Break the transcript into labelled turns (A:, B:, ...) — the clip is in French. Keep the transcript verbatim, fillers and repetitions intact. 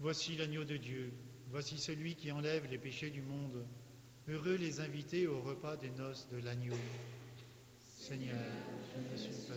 A: Voici l'agneau de Dieu, voici celui qui enlève les péchés du monde. Heureux les invités au repas des noces de l'agneau. Seigneur, je ne suis